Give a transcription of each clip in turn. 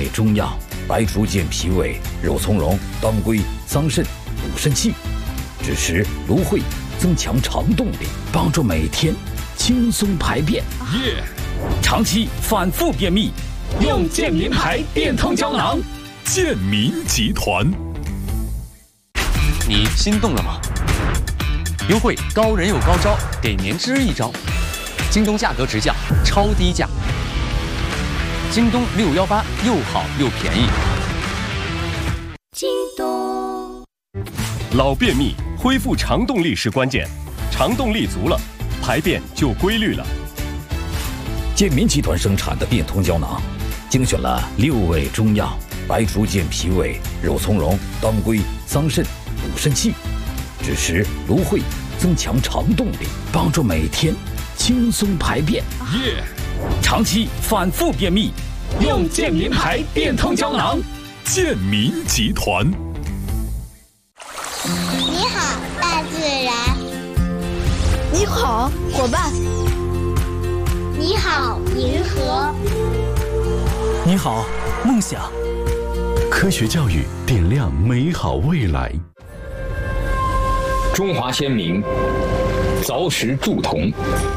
味中药，白术健脾胃，肉苁蓉、当归、桑葚补肾气，枳实、芦荟增强肠动力，帮助每天轻松排便。长期反复便秘，用健民牌变通胶囊。 健民集团， 你心动了吗？优惠高人有高招，给年之一招。京东价格直降，超低价。京东618又好又便宜。 京东。 老便秘恢复肠动力是关键，肠动力足了，排便就规律了。 健民集团生产的变通胶囊，精选了6味中药，白术健脾胃，肉苁蓉、当归、桑葚补肾气，枳实、芦荟增强肠动力，帮助每天轻松排便。长期反复便秘，用健民牌变通胶囊。 健民集团。 你好，大自然。 你好，伙伴。 你好，银河。 你好，梦想。 科学教育点亮美好未来。 中华先民凿石铸铜，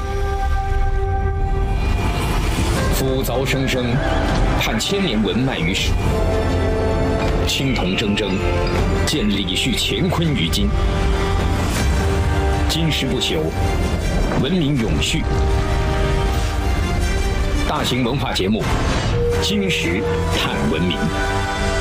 斧凿生生，盼千年文脉于史。青铜铮铮，见李旭乾坤于今。金石不朽，文明永续。大型文化节目《金石探文明》。